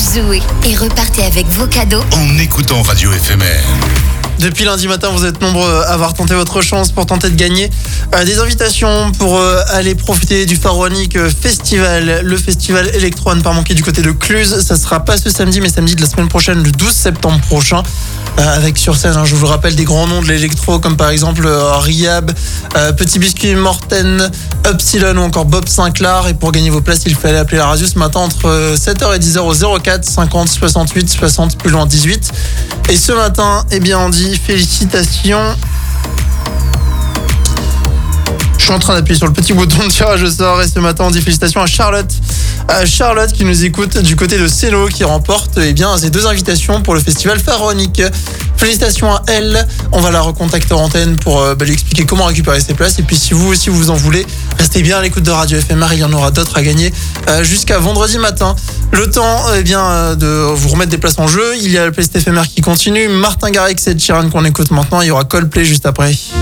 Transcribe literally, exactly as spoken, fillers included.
jouez et repartez avec vos cadeaux en écoutant Radio F M R. Depuis lundi matin, vous êtes nombreux à avoir tenté votre chance pour tenter de gagner euh, des invitations pour euh, aller profiter du Pharaonic Festival, le festival électro à ne pas manquer du côté de Cluse. Ça sera pas ce samedi, mais samedi de la semaine prochaine, le douze septembre prochain. Euh, avec sur scène, hein, je vous le rappelle, des grands noms de l'électro comme par exemple euh, Rihab, euh, Petit Biscuit Morten, Upsilon ou encore Bob Sinclair. Et pour gagner vos places, il fallait appeler la radio ce matin entre sept heures et dix heures au zéro quatre cinquante soixante-huit soixante plus loin dix-huit. Et ce matin, eh bien on dit félicitations. Je suis en train d'appuyer sur le petit bouton de tirage au sort et ce matin on dit félicitations à Charlotte. À Charlotte qui nous écoute du côté de Céno qui remporte eh bien, ces deux invitations pour le festival Pharaonic. Félicitations à elle. On va la recontacter en antenne pour euh, bah, lui expliquer comment récupérer ses places. Et puis si vous aussi vous en voulez, restez bien à l'écoute de Radio F M R. Il y en aura d'autres à gagner euh, jusqu'à vendredi matin. Le temps eh bien, de vous remettre des places en jeu. Il y a le playlist éphémère qui continue. Martin Garrix et Ed Sheeran qu'on écoute maintenant. Il y aura Coldplay juste après.